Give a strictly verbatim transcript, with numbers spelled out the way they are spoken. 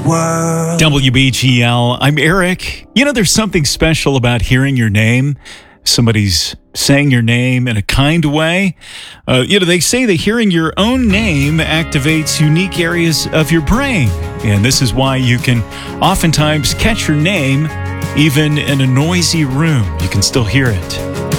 world. W B G L, I'm Eric. You know, there's something special about hearing your name. Somebody's saying your name in a kind way. Uh, you know, they say that hearing your own name activates unique areas of your brain. And this is why you can oftentimes catch your name even in a noisy room. You can still hear it.